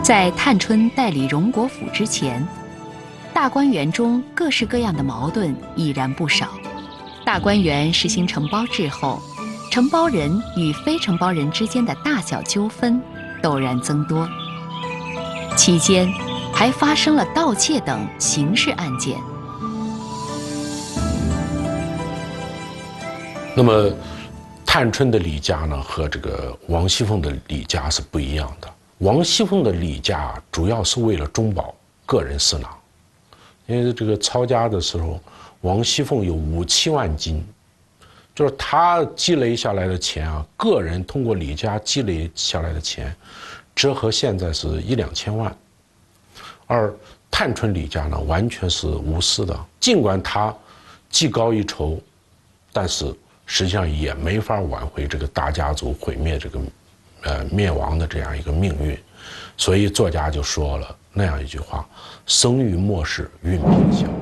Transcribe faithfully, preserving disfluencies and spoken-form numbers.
在探春代理荣国府之前，大观园中各式各样的矛盾已然不少。大观园实行承包制后，承包人与非承包人之间的大小纠纷陡然增多，期间还发生了盗窃等刑事案件。 那么，探春的李家呢，和这个王熙凤的李家是不一样的。王熙凤的李家主要是为了中饱个人私囊，因为这个抄家的时候，王熙凤有五七万金，就是她积累下来的钱啊，个人通过李家积累下来的钱，折合现在是一两千万。而探春李家呢，完全是无私的，尽管她技高一筹，但是实际上也没法挽回这个大家族毁灭这个，呃灭亡的这样一个命运，所以作家就说了那样一句话：生于末世，运平效。